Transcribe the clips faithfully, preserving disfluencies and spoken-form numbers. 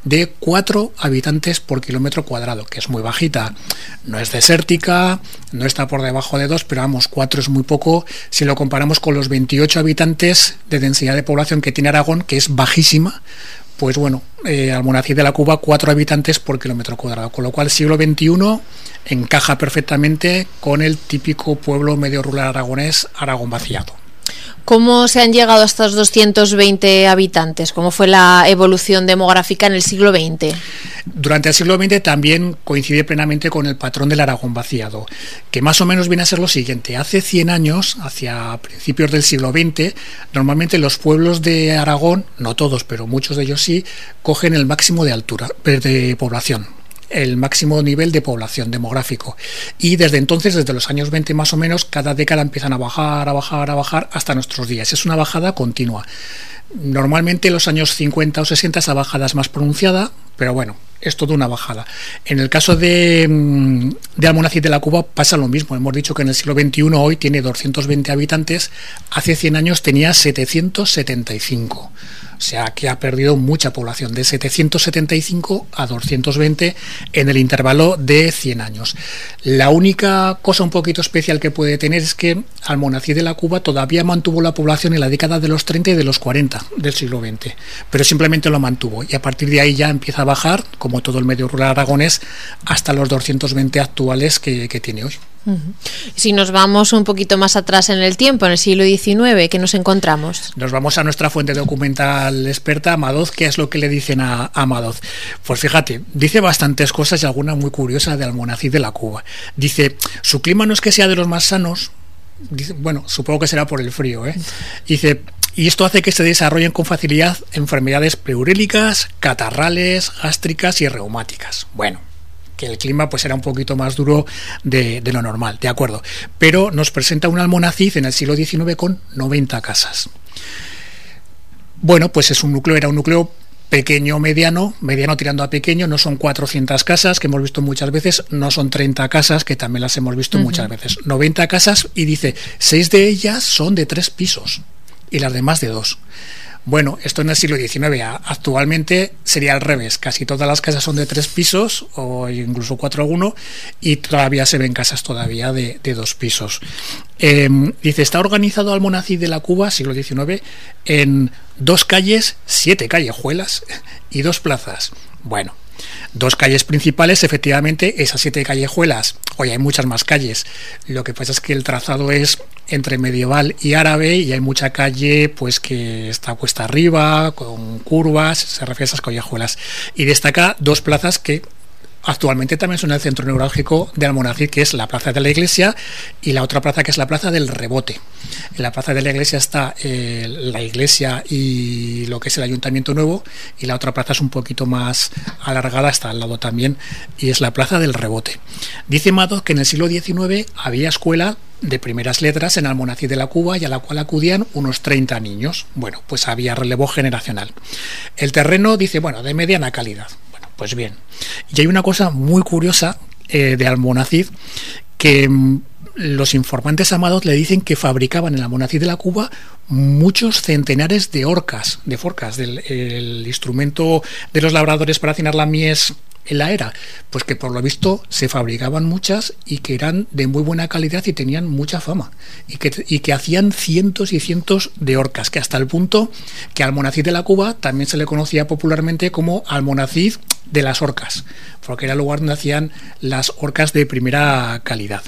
de cuatro habitantes por kilómetro cuadrado, que es muy bajita. No es desértica, no está por debajo de dos, pero vamos, cuatro es muy poco si lo comparamos con los veintiocho habitantes de densidad de población que tiene Aragón, que es bajísima. Pues bueno, eh, Almonacid de la Cuba, cuatro habitantes por kilómetro cuadrado, con lo cual siglo veintiuno encaja perfectamente con el típico pueblo medio rural aragonés, Aragón vaciado. ¿Cómo se han llegado a estos doscientos veinte habitantes? ¿Cómo fue la evolución demográfica en el siglo veinte? Durante el siglo veinte también coincide plenamente con el patrón del Aragón vaciado, que más o menos viene a ser lo siguiente. Hace cien años, hacia principios del siglo veinte, normalmente los pueblos de Aragón, no todos, pero muchos de ellos sí, cogen el máximo de altura, de población, el máximo nivel de población demográfico, y desde entonces, desde los años veinte más o menos, cada década empiezan a bajar, a bajar, a bajar hasta nuestros días. Es una bajada continua. Normalmente en los años cincuenta o sesenta esa bajada es más pronunciada, pero bueno, es toda una bajada. En el caso de, de Almonacid de la Cuba pasa lo mismo. Hemos dicho que en el siglo veintiuno hoy tiene doscientos veinte habitantes, hace cien años tenía setecientos setenta y cinco. O sea que ha perdido mucha población, de setecientos setenta y cinco a doscientos veinte en el intervalo de cien años. La única cosa un poquito especial que puede tener es que Almonacid de la Cuba todavía mantuvo la población en la década de los treinta y de los cuarenta del siglo veinte, pero simplemente lo mantuvo, y a partir de ahí ya empieza a bajar, como todo el medio rural aragonés, hasta los doscientos veinte actuales que, que tiene hoy. Uh-huh. Si nos vamos un poquito más atrás en el tiempo, en el siglo diecinueve, ¿qué nos encontramos? Nos vamos a nuestra fuente documental experta, Madoz. ¿Qué es lo que le dicen a, a Madoz? Pues fíjate, dice bastantes cosas y alguna muy curiosa de Almonacid de la Cuba. Dice, su clima no es que sea de los más sanos, dice, bueno, supongo que será por el frío, ¿eh? Dice, y esto hace que se desarrollen con facilidad enfermedades pleurélicas, catarrales, gástricas y reumáticas. Bueno, que el clima pues era un poquito más duro de, de lo normal, de acuerdo, pero nos presenta un Almonacid en el siglo diecinueve con noventa casas. Bueno, pues es un núcleo, era un núcleo pequeño, mediano, mediano tirando a pequeño, no son cuatrocientas casas, que hemos visto muchas veces, no son treinta casas, que también las hemos visto uh-huh. muchas veces, noventa casas, y dice, seis de ellas son de tres pisos, y las demás de dos. Bueno, esto en el siglo diecinueve, actualmente sería al revés, casi todas las casas son de tres pisos o incluso cuatro alguno, y todavía se ven casas todavía de, de dos pisos. Eh, dice, está organizado Almonacid de la Cuba, siglo diecinueve, en dos calles, siete callejuelas y dos plazas. Bueno, dos calles principales, efectivamente, esas siete callejuelas, hoy hay muchas más calles, lo que pasa es que el trazado es entre medieval y árabe, y hay mucha calle pues que está cuesta arriba, con curvas, se refiere a esas callejuelas, y destaca dos plazas que actualmente también son el centro neurálgico de Almonacid, que es la Plaza de la Iglesia y la otra plaza que es la Plaza del Rebote. En la Plaza de la Iglesia está eh, la iglesia y lo que es el Ayuntamiento Nuevo, y la otra plaza es un poquito más alargada, está al lado también, y es la Plaza del Rebote. Dice Madoz que en el siglo diecinueve había escuela de primeras letras en Almonacid de la Cuba, y a la cual acudían unos treinta niños. Bueno, pues había relevo generacional. El terreno, dice, bueno, de mediana calidad. Pues bien, y hay una cosa muy curiosa eh, de Almonacid, que mm, los informantes amados le dicen que fabricaban en Almonacid de la Cuba muchos centenares de orcas, de forcas, del el instrumento de los labradores para hacinar la mies en la era, pues que por lo visto se fabricaban muchas y que eran de muy buena calidad y tenían mucha fama, y que, y que hacían cientos y cientos de orcas, que hasta el punto que Almonacid de la Cuba también se le conocía popularmente como Almonacid de las orcas, porque era el lugar donde hacían las orcas de primera calidad.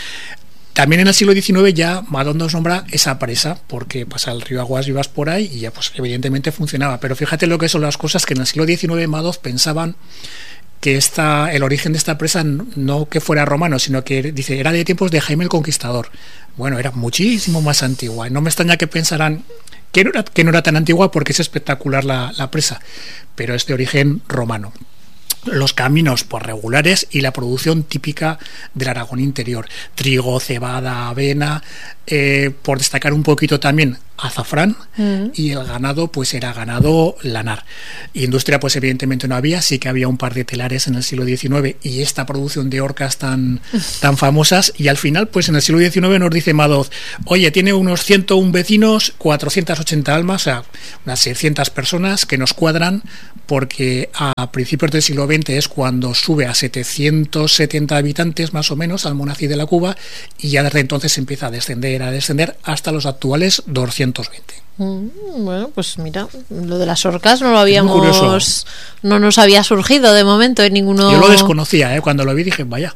También en el siglo diecinueve ya Madoz nos nombra esa presa, porque pasa el río Aguas Vivas por ahí y ya pues evidentemente funcionaba, pero fíjate lo que son las cosas, que en el siglo diecinueve Madoz pensaban que esta, el origen de esta presa no que fuera romano, sino que dice era de tiempos de Jaime el Conquistador. Bueno, era muchísimo más antigua. No me extraña que pensaran que no era, que no era tan antigua, porque es espectacular la, la presa, pero es de origen romano. Los caminos pues regulares y la producción típica del Aragón interior, trigo, cebada, avena, eh, por destacar un poquito también azafrán, uh-huh. y el ganado pues era ganado lanar. Industria pues evidentemente no había, sí que había un par de telares en el siglo diecinueve y esta producción de orcas tan, tan famosas, y al final pues en el siglo diecinueve nos dice Madoz, oye, tiene unos ciento uno vecinos, cuatrocientas ochenta almas, o sea, unas seiscientas personas que nos cuadran, porque a principios del siglo veinte es cuando sube a setecientos setenta habitantes más o menos Almonacid de la Cuba, y ya desde entonces empieza a descender, a descender hasta los actuales doscientos veinte. Mm, bueno, pues mira, lo de las orcas no lo habíamos, no nos había surgido de momento en ninguno. Yo lo desconocía, ¿eh? Cuando lo vi dije, vaya.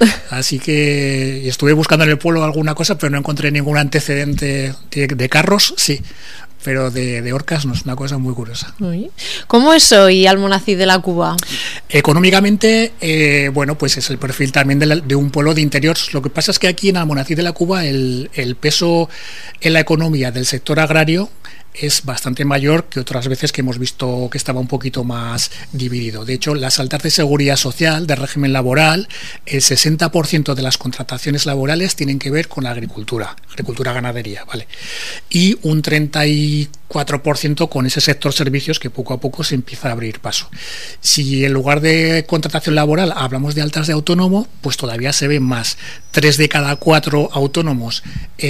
Así que estuve buscando en el pueblo alguna cosa, pero no encontré ningún antecedente de, de carros, sí. Pero de, de orcas no, es una cosa muy curiosa. ¿Cómo es hoy Almonacid de la Cuba? Económicamente, eh, bueno, pues es el perfil también de, la, de un pueblo de interior. Lo que pasa es que aquí en Almonacid de la Cuba el, el peso en la economía del sector agrario es bastante mayor que otras veces que hemos visto que estaba un poquito más dividido. De hecho, las altas de seguridad social, de régimen laboral, el sesenta por ciento de las contrataciones laborales tienen que ver con la agricultura, agricultura ganadería, ¿vale? Y un treinta y cuatro por ciento con ese sector servicios que poco a poco se empieza a abrir paso. Si en lugar de contratación laboral hablamos de altas de autónomo, pues todavía se ven más. Tres de cada cuatro autónomos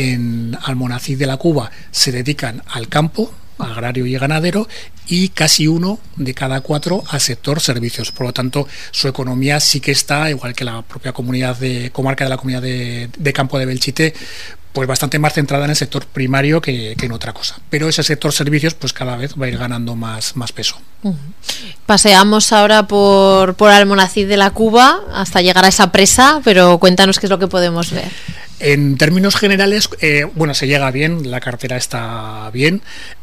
en Almonacid de la Cuba se dedican al campo, agrario y ganadero, y casi uno de cada cuatro al sector servicios. Por lo tanto, su economía sí que está, igual que la propia comunidad de comarca de la comunidad de, de Campo de Belchite, pues bastante más centrada en el sector primario que, que en otra cosa. Pero ese sector servicios pues cada vez va a ir ganando más, más peso. Uh-huh. Paseamos ahora por, por Almonacid de la Cuba hasta llegar a esa presa, pero cuéntanos qué es lo que podemos ver. En términos generales, eh, bueno, se llega bien, la carretera está bien,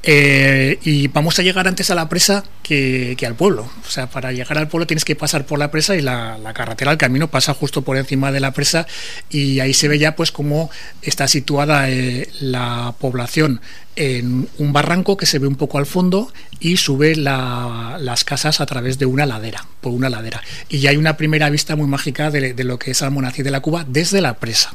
eh, y vamos a llegar antes a la presa que, que al pueblo. O sea, para llegar al pueblo tienes que pasar por la presa y la, la carretera, el camino pasa justo por encima de la presa, y ahí se ve ya pues cómo está situada eh, la población en un barranco que se ve un poco al fondo y sube la, las casas a través de una ladera, por una ladera. Y ya hay una primera vista muy mágica de, de lo que es Almonacid de la Cuba desde la presa.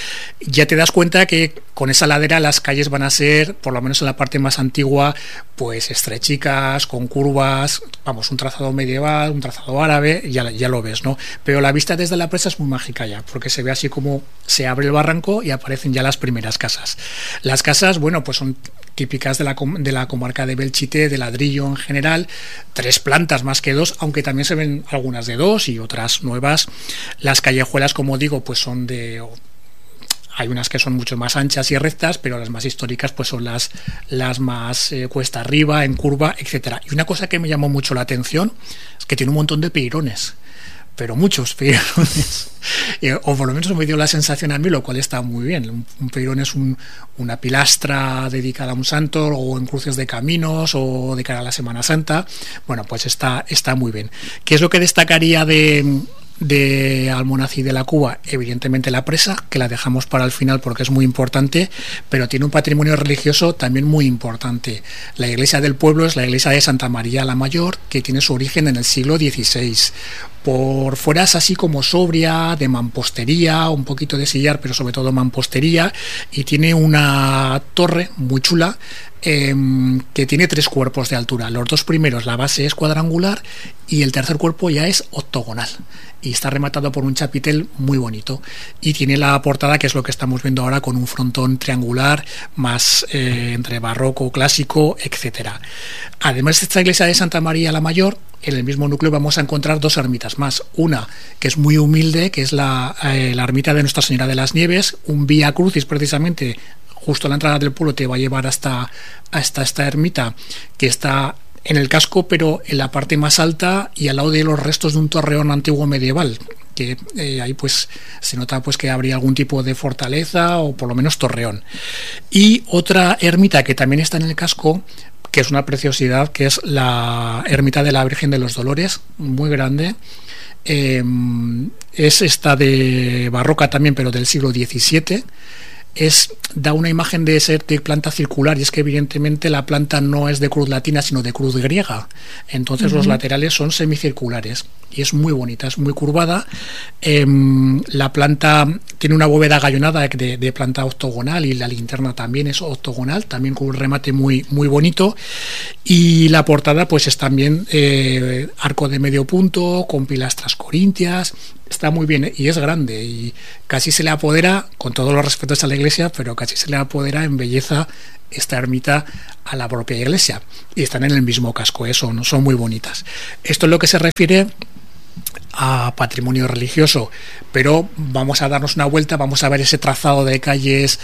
Ya te das cuenta que con esa ladera las calles van a ser, por lo menos en la parte más antigua, pues estrechicas, con curvas, vamos, un trazado medieval, un trazado árabe, ya, ya lo ves, ¿no? Pero la vista desde la presa es muy mágica ya, porque se ve así como se abre el barranco y aparecen ya las primeras casas. Las casas, bueno, pues son típicas de la, de la comarca de Belchite, de ladrillo en general, tres plantas más que dos, aunque también se ven algunas de dos y otras nuevas. Las callejuelas, como digo, pues son de... Hay unas que son mucho más anchas y rectas, pero las más históricas pues son las, las más eh, cuesta arriba, en curva, etcétera. Y una cosa que me llamó mucho la atención es que tiene un montón de peirones, pero muchos peirones, o por lo menos me dio la sensación a mí, lo cual está muy bien. Un, un peirón es un, una pilastra dedicada a un santo, o en cruces de caminos, o de cara a la Semana Santa. Bueno, pues está, está muy bien. ¿Qué es lo que destacaría de... de Almonacid de la Cuba? Evidentemente la presa, que la dejamos para el final porque es muy importante, pero tiene un patrimonio religioso también muy importante. La iglesia del pueblo es la iglesia de Santa María la Mayor, que tiene su origen en el siglo dieciséis. Por fuera es así como sobria, de mampostería, un poquito de sillar, pero sobre todo mampostería, y tiene una torre muy chula, eh, que tiene tres cuerpos de altura. Los dos primeros, la base es cuadrangular y el tercer cuerpo ya es octogonal, y está rematado por un chapitel muy bonito, y tiene la portada, que es lo que estamos viendo ahora, con un frontón triangular más eh, entre barroco, clásico, etcétera. Además de esta iglesia de Santa María la Mayor, en el mismo núcleo vamos a encontrar dos ermitas más. Una que es muy humilde, que es la, eh, la ermita de Nuestra Señora de las Nieves, un Vía Crucis precisamente. Justo a la entrada del pueblo te va a llevar hasta, hasta esta ermita, que está en el casco, pero en la parte más alta y al lado de los restos de un torreón antiguo medieval, que eh, ahí pues se nota pues que habría algún tipo de fortaleza o por lo menos torreón. Y otra ermita que también está en el casco, que es una preciosidad, que es la ermita de la Virgen de los Dolores, muy grande. Eh, es esta de barroca también, pero del siglo diecisiete. Es, da una imagen de ser de planta circular, y es que evidentemente la planta no es de cruz latina sino de cruz griega, entonces uh-huh. los laterales son semicirculares, y es muy bonita, es muy curvada. Eh, la planta tiene una bóveda gallonada de, de planta octogonal y la linterna también es octogonal, también con un remate muy, muy bonito. Y la portada pues es también eh, arco de medio punto, con pilastras corintias. Está muy bien y es grande y casi se le apodera, con todos los respetos a la iglesia, pero casi se le apodera en belleza esta ermita a la propia iglesia. Y están en el mismo casco, ¿eh? son, son muy bonitas. Esto es lo que se refiere a patrimonio religioso, pero vamos a darnos una vuelta, vamos a ver ese trazado de calles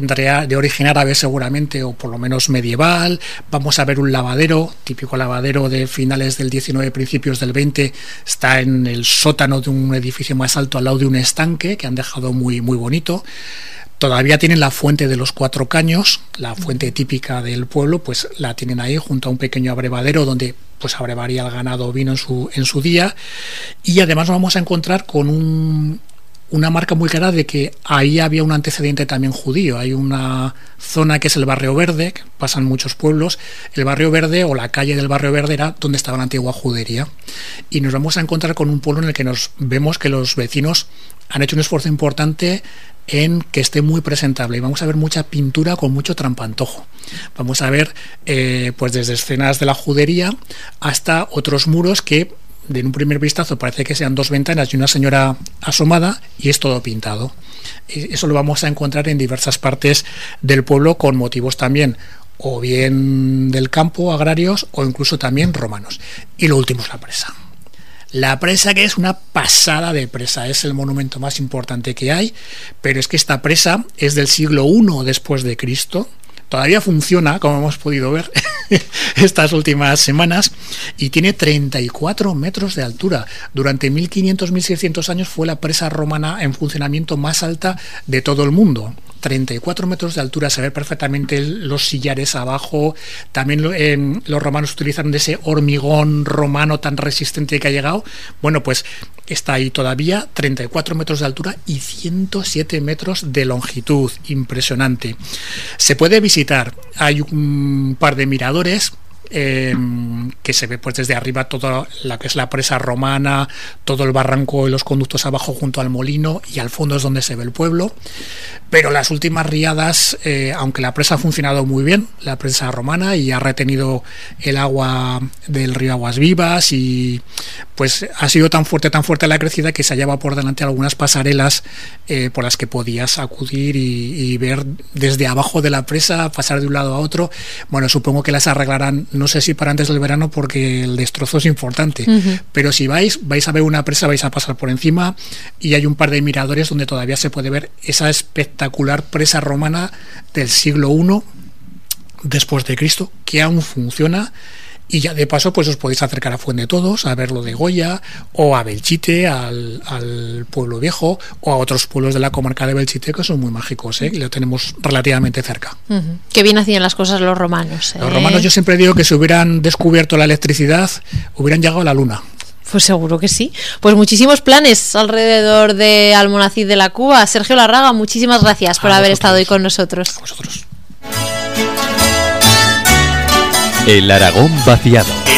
de origen árabe seguramente, o por lo menos medieval. Vamos a ver un lavadero, típico lavadero de finales del diecinueve, principios del veinte, está en el sótano de un edificio más alto al lado de un estanque que han dejado muy, muy bonito. Todavía tienen la fuente de los cuatro caños, la fuente típica del pueblo, pues la tienen ahí junto a un pequeño abrevadero donde pues abrevaría el ganado ovino en su, en su día. Y además nos vamos a encontrar con un, una marca muy clara de que ahí había un antecedente también judío. Hay una zona que es el Barrio Verde, que pasan muchos pueblos. El Barrio Verde o la calle del Barrio Verde era donde estaba la antigua judería. Y nos vamos a encontrar con un pueblo en el que nos vemos que los vecinos han hecho un esfuerzo importante en que esté muy presentable, y vamos a ver mucha pintura con mucho trampantojo. Vamos a ver eh, pues desde escenas de la judería hasta otros muros que de un primer vistazo parece que sean dos ventanas y una señora asomada, y es todo pintado. Eso lo vamos a encontrar en diversas partes del pueblo, con motivos también o bien del campo, agrarios, o incluso también romanos. Y lo último es la presa. La presa, que es una pasada de presa, es el monumento más importante que hay, pero es que esta presa es del siglo primero después de Cristo. Todavía funciona, como hemos podido ver estas últimas semanas, y tiene treinta y cuatro metros de altura. Durante mil quinientos a mil seiscientos años fue la presa romana en funcionamiento más alta de todo el mundo. treinta y cuatro metros de altura, se ve perfectamente los sillares abajo. También eh, los romanos utilizaron de ese hormigón romano tan resistente que ha llegado. Bueno, pues está ahí todavía, treinta y cuatro metros de altura y ciento siete metros de longitud. Impresionante. Se puede visitar, hay un par de miradores Eh, que se ve pues desde arriba toda la que es la presa romana, todo el barranco y los conductos abajo junto al molino, y al fondo es donde se ve el pueblo. Pero las últimas riadas, eh, aunque la presa ha funcionado muy bien, la presa romana, y ha retenido el agua del río Aguas Vivas, y pues ha sido tan fuerte, tan fuerte la crecida que se hallaba por delante algunas pasarelas eh, por las que podías acudir y, y ver desde abajo de la presa, pasar de un lado a otro. Bueno, supongo que las arreglarán, no sé si para antes del verano, porque el destrozo es importante. Uh-huh. Pero si vais, vais a ver una presa, vais a pasar por encima, y hay un par de miradores donde todavía se puede ver esa espectacular presa romana del siglo primero después de Cristo, que aún funciona. Y ya de paso pues os podéis acercar a Fuente de Todos, a ver lo de Goya, o a Belchite, al, al pueblo viejo, o a otros pueblos de la comarca de Belchite que son muy mágicos, ¿eh? Y lo tenemos relativamente cerca. Uh-huh. Qué bien hacían las cosas los romanos, ¿eh? Los romanos, yo siempre digo que si hubieran descubierto la electricidad, hubieran llegado a la luna. Pues seguro que sí. Pues muchísimos planes alrededor de Almonacid de la Cuba. Sergio Larraga, muchísimas gracias por haber estado hoy con nosotros. A vosotros. El Aragón vaciado.